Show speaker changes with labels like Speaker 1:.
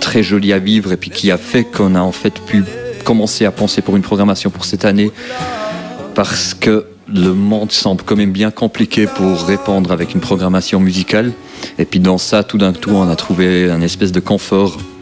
Speaker 1: très joli à vivre et puis qui a fait qu'on a en fait pu commencer à penser pour une programmation pour cette année, parce que le monde semble quand même bien compliqué pour répondre avec une programmation musicale. Et puis dans ça, tout d'un coup, on a trouvé un espèce de confort